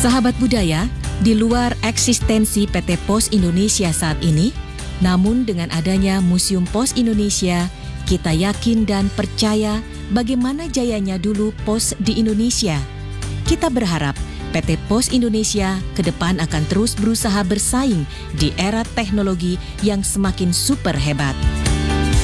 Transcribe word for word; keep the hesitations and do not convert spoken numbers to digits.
Sahabat budaya, di luar eksistensi P T Pos Indonesia saat ini, namun dengan adanya Museum Pos Indonesia, kita yakin dan percaya bagaimana jayanya dulu pos di Indonesia. Kita berharap P T Pos Indonesia ke depan akan terus berusaha bersaing di era teknologi yang semakin super hebat.